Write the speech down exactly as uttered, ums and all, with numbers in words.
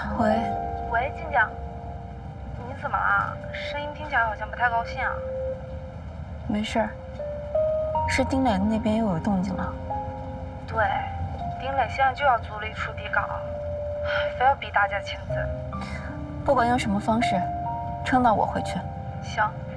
喂， 喂，静静，你怎么了？声音听起来好像不太高兴啊。 没事儿，是丁磊那边又有动静了。 对，丁磊现在就要租了一处地稿，非要逼大家签字。 不管用什么方式，撑到我回去。 行。